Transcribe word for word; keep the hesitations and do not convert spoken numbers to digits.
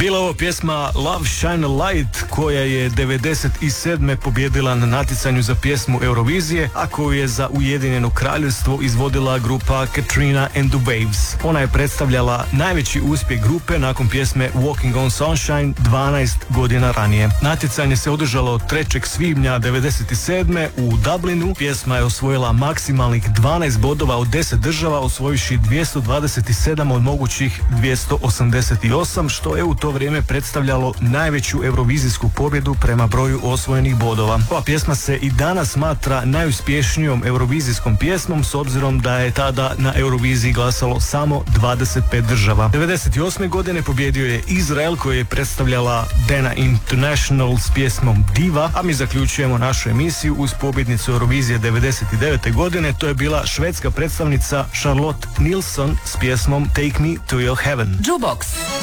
Bila ovo pjesma Love Shine a Light koja je devedeset sedme pobjedila na natjecanju za pjesmu Eurovizije, a koju je za Ujedinjeno kraljevstvo izvodila grupa Katrina and the Waves. Ona je predstavljala najveći uspjeh grupe nakon pjesme Walking on Sunshine dvanaest godina ranije. Natjecanje se održalo trećeg svibnja devedeset sedme u Dublinu. Pjesma je osvojila maksimalnih dvanaest bodova od deset država, osvojivši dvjesto dvadeset sedam od mogućih dvjesto osamdeset osam, što je u to vrijeme predstavljalo najveću eurovizijsku pobjedu prema broju osvojenih bodova. Ova pjesma se i danas smatra najuspješnijom eurovizijskom pjesmom s obzirom da je tada na Euroviziji glasalo samo dvadeset pet država. devedeset osme godine pobjedio je Izrael koji je predstavljala Dana International s pjesmom Diva, a mi zaključujemo našu emisiju uz pobjednicu Eurovizije devedeset devete godine. To je bila švedska predstavnica Charlotte Nilsson s pjesmom Take Me to Your Heaven. Jukebox.